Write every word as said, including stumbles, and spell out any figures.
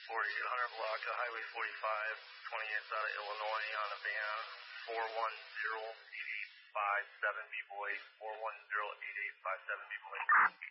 forty-eight hundred block of Highway forty-five, twenty-eighth out of Illinois on a van, four one zero eight eight five seven B boy, four one zero eight eight five seven B boy.